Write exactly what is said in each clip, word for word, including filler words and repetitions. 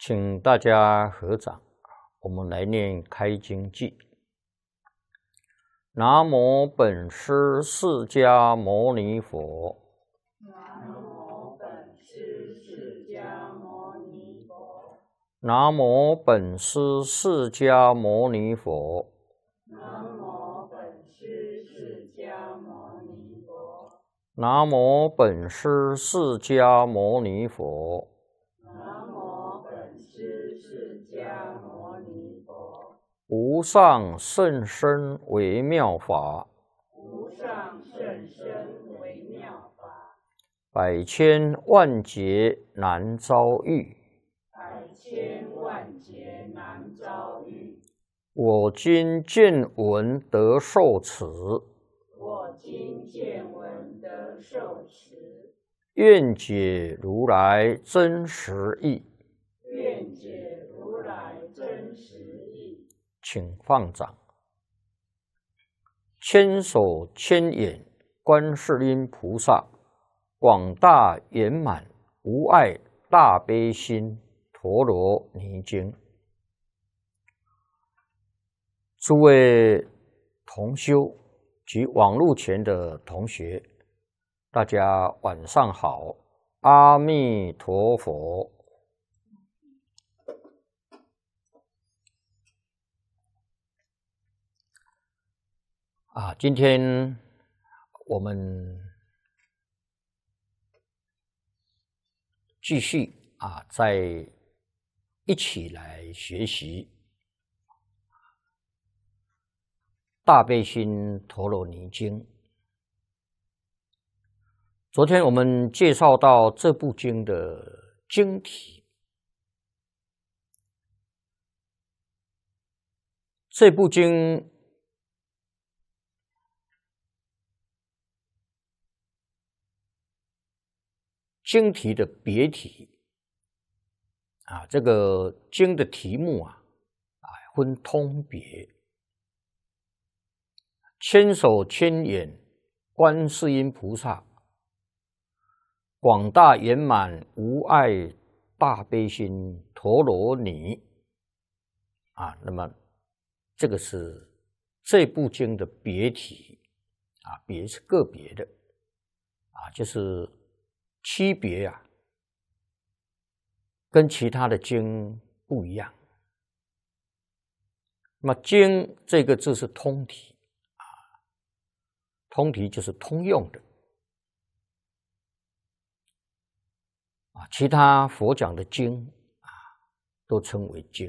请大家合掌，我们来念开经偈。南无本师释迦牟尼佛。 南无本师释迦牟尼佛。 南无本师释迦牟尼佛。 南无本师释迦牟尼佛。 南无本师释迦牟尼佛。 南无本师释迦牟尼佛。 无上甚深微妙法， 无上甚深微妙法， 百千万劫难遭遇。 百千万劫难遭遇。 我今见闻得受持， 我今见闻得受持， 愿解如来真实义。 愿解如来真实义。 请放掌。千手千眼观世音菩萨，广大圆满无碍大悲心陀罗尼经。诸位同修及网络前的同学，大家晚上好，阿弥陀佛。啊，今天我们继续啊，再一起来学习大悲心陀罗尼经。昨天我们介绍到这部经的经题，这部经经题的别题啊，这个经的题目啊，啊分通别。千手千眼观世音菩萨，广大圆满无碍大悲心陀罗尼啊，那么这个是这部经的别题啊，别是个别的啊，就是区别啊，跟其他的经不一样。那么经这个字是通题啊，通题就是通用的啊，其他佛讲的经啊，都称为经。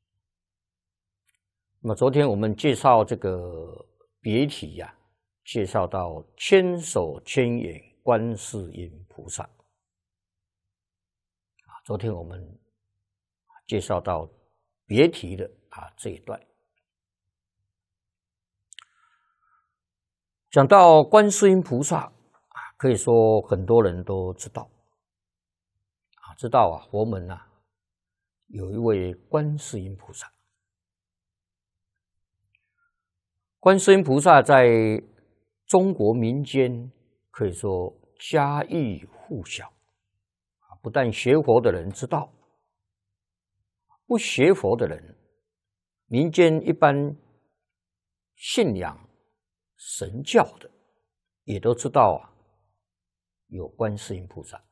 那么昨天我们介绍这个别题呀、啊，介绍到千手千眼观世音菩萨。昨天我们介绍到别题的啊这一段，讲到观世音菩萨啊，可以说很多人都知道啊，知道啊，佛门啊有一位观世音菩萨。观世音菩萨在中国民间可以说家喻户晓，不但学佛的人知道，不学佛的人，民间一般信仰神教的，也都知道啊，有观世音菩萨。